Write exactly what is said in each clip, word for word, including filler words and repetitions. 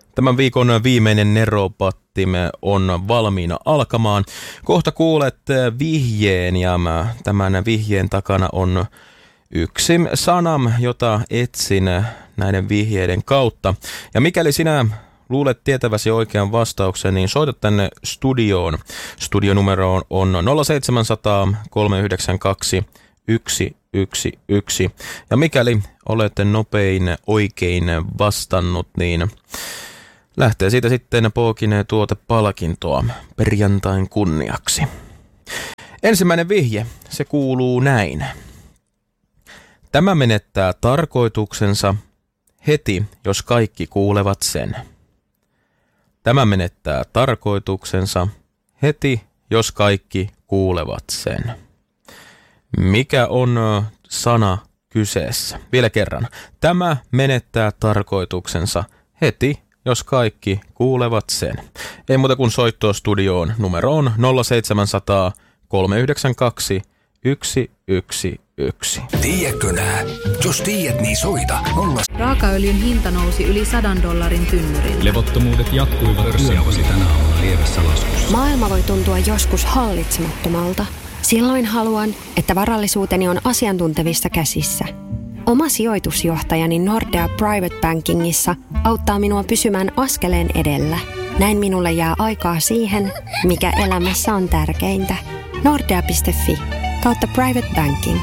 Tämän viikon viimeinen Neropattimme on valmiina alkamaan. Kohta kuulet vihjeen ja tämän vihjeen takana on yksi sana, jota etsin näiden vihjeiden kautta. Ja mikäli sinä luulet tietäväsi oikean vastauksen, niin soita tänne studioon. Studionumeroon on nolla seitsemän nolla nolla kolme yhdeksän kaksi yksi yksi yksi. Ja mikäli olette nopein oikein vastannut, niin lähtee siitä sitten pookineen tuotepalkintoa perjantain kunniaksi. Ensimmäinen vihje, se kuuluu näin. Tämä menettää tarkoituksensa heti, jos kaikki kuulevat sen. Tämä menettää tarkoituksensa heti, jos kaikki kuulevat sen. Mikä on sana kyseessä? Vielä kerran. Tämä menettää tarkoituksensa heti, jos kaikki kuulevat sen. Ei muuta kuin soittoa studioon. Numero on nolla seitsemän nolla nolla kolme yhdeksän kaksi yksi yksi yksi. Tiedätkö nää? Jos tiedät, niin soita. Nolla... Raakaöljyn hinta nousi yli sadan dollarin tynnyrille. Levottomuudet jatkuivat pörssiausi tänä aamuna lievässä laskussa. Maailma voi tuntua joskus hallitsemattomalta. Silloin haluan, että varallisuuteni on asiantuntevissa käsissä. Oma sijoitusjohtajani Nordea Private Bankingissa auttaa minua pysymään askeleen edellä. Näin minulle jää aikaa siihen, mikä elämässä on tärkeintä. Nordea piste fi kautta Private Banking.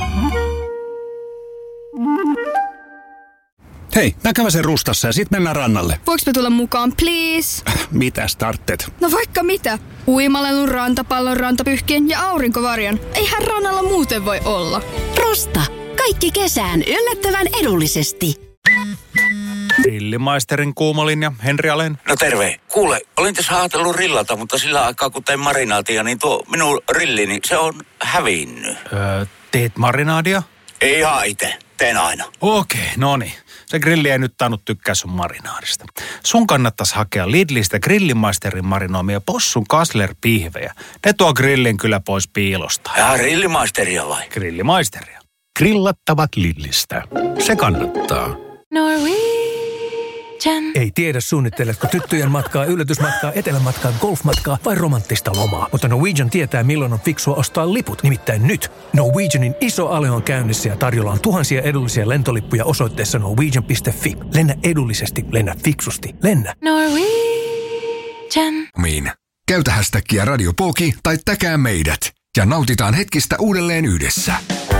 Hei, mä käväsen Rustassa ja sit mennään rannalle. Voinko me tulla mukaan, please? Mitä starttet? No vaikka mitä. Uimalelun, rantapallon, rantapyhkien ja aurinkovarjon. Eihän rannalla muuten voi olla. Rusta. Kaikki kesään yllättävän edullisesti. Grillimaisterin kuumolinja, Henri Alén. No terve. Kuule, olin tässä ajatellut rillata, mutta sillä aikaa kun tein marinaatia, niin tuo minun rillini, se on hävinnyt. Öö, teet marinaadia? Ei ihan itse. Teen aina. Okei, no niin. Se grilli ei nyt tainnut tykkää sun marinaadista. Sun kannattais hakea Lidlistä Grillimaisterin marinoimia possun Kassler-pihvejä. Ne tuo grillin kyllä pois piilosta. Ja Grillimaisteria vai? Grillimaisteria. Grillattavat Lidlistä. Se kannattaa. Norwegian. Ei tiedä, suunnitteletko tyttöjen matkaa, yllätysmatkaa, etelämatkaa, golfmatkaa vai romanttista lomaa. Mutta Norwegian tietää, milloin on fiksua ostaa liput. Nimittäin nyt. Norwegianin iso ale on käynnissä ja tarjolla on tuhansia edullisia lentolippuja osoitteessa norwegian piste fi. Lennä edullisesti, lennä fiksusti, lennä. Norwegian. Niin. Käytä hästäkkiä Radio Pooki tai täkää meidät. Ja nautitaan hetkistä uudelleen yhdessä.